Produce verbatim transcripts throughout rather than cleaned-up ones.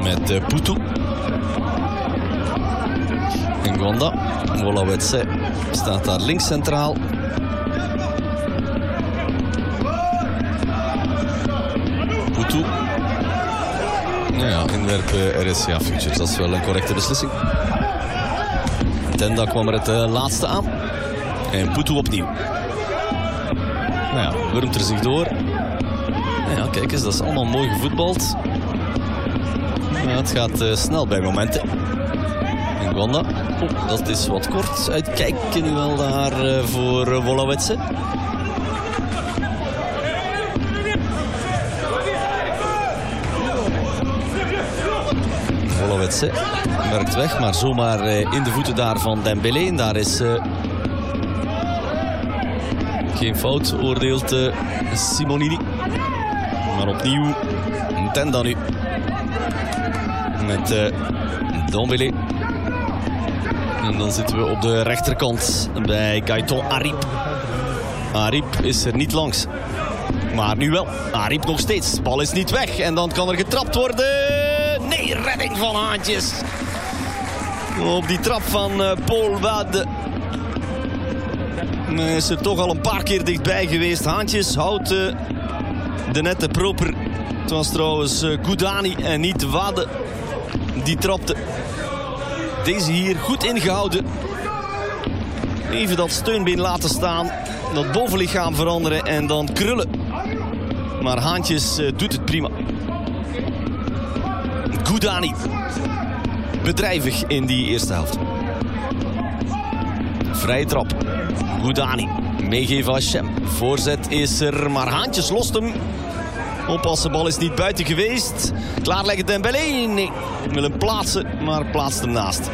met uh, Putu. Ngwanda. Wolawetse staat daar links centraal. Putu. Nou ja, inwerpen R S C A Futures. Dat is wel een correcte beslissing. Tenda kwam er het uh, laatste aan. En Putu opnieuw. Nou ja, wurmt er zich door. Nou ja, kijk eens, dat is allemaal mooi gevoetbald. Ja, het gaat uh, snel bij momenten. Ngwanda. Oh, dat is wat kort. Uitkijken nu wel daar uh, voor uh, Wolawetse. Wolawetse werkt weg, maar zomaar uh, in de voeten daar van Dembélé. En daar is uh, geen fout, oordeelt uh, Simonini. Maar opnieuw Tenda nu. Met uh, Dembélé. En dan zitten we op de rechterkant bij Gaëtan Ariep. Ariep is er niet langs. Maar nu wel. Ariep nog steeds. De bal is niet weg. En dan kan er getrapt worden. Nee, redding van Haantjes. Op die trap van uh, Paul Wade. Is er toch al een paar keer dichtbij geweest. Haantjes houdt uh, de nette proper. Het was trouwens uh, Goudani en niet Wade die trapte. Deze hier goed ingehouden. Even dat steunbeen laten staan. Dat bovenlichaam veranderen en dan krullen. Maar Haantjes uh, doet het prima. Goudani. Bedrijvig in die eerste helft. Vrije trap. Goudani. Meegeven Hashem. Voorzet is er, maar Haantjes lost hem. Oppassen, bal is niet buiten geweest. Klaarleggen Dembélé. Nee, wil hem plaatsen, maar plaatst hem naast.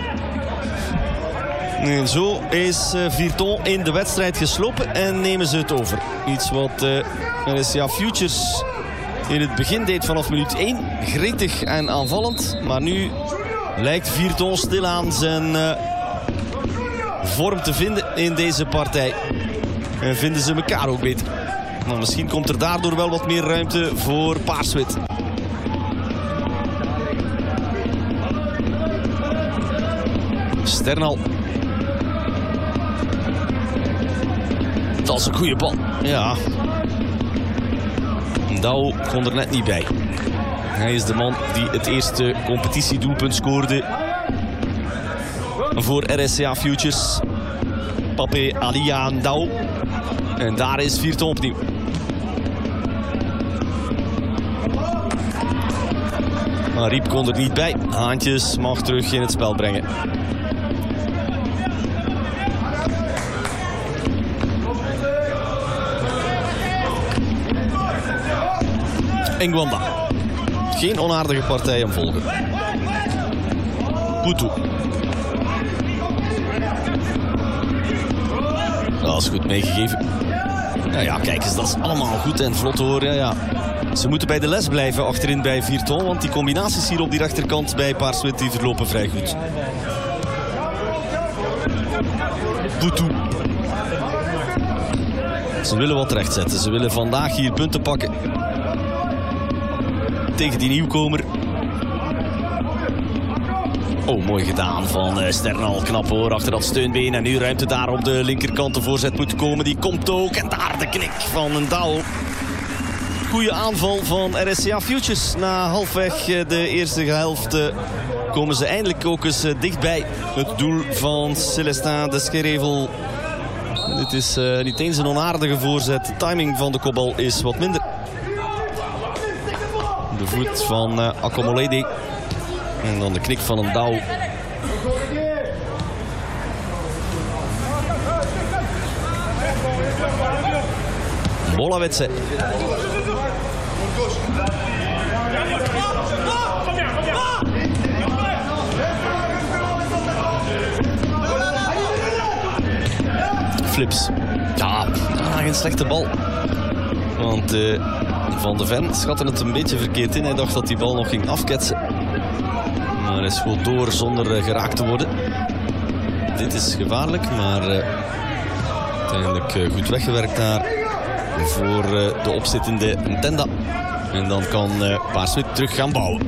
En zo is uh, Virton in de wedstrijd geslopen en nemen ze het over. Iets wat uh, R S C A Futures in het begin deed vanaf minuut één. Gretig en aanvallend. Maar nu lijkt Virton stilaan zijn uh, vorm te vinden in deze partij. En vinden ze elkaar ook beter. Nou, misschien komt er daardoor wel wat meer ruimte voor Paars-Wit. Sternal. Dat is een goede bal. Ja. Douw kon er net niet bij. Hij is de man die het eerste competitiedoelpunt scoorde voor R S C A Futures. Pape Alia Douw. En daar is Virton opnieuw. Ariep kon er niet bij. Haantjes mag terug in het spel brengen. Ngwanda. Geen onaardige partij aan volgen. Putu. Dat is goed meegegeven. Ja, ja, kijk eens, dat is allemaal goed en vlot hoor. Ja, ja. Ze moeten bij de les blijven achterin bij Virton, want die combinaties hier op die rechterkant bij Paars-Wit die verlopen vrij goed. Putu. Ze willen wat rechtzetten. Ze willen vandaag hier punten pakken. Tegen die nieuwkomer. Oh, mooi gedaan van uh, Sternal. Knap hoor, achter dat steunbeen. En nu ruimte daar op de linkerkant. De voorzet moet komen. Die komt ook. En daar de knik van een Douw. Goeie aanval van R S C A Futures. Na halfweg uh, de eerste helft uh, komen ze eindelijk ook eens uh, dichtbij het doel van Celestin Deskerevel. Dit is uh, niet eens een onaardige voorzet. De timing van de kopbal is wat minder. De voet van uh, Akomolede. En dan de knik van een Douw. Wolawetse. Flips. Ja, geen slechte bal. Want uh, Van de Ven schatte het een beetje verkeerd in. Hij dacht dat die bal nog ging afketsen. Maar hij schoot door zonder uh, geraakt te worden. Dit is gevaarlijk, maar uh, uiteindelijk uh, goed weggewerkt daar voor uh, de opzittende Tenda. En dan kan uh, Paars-Wit terug gaan bouwen.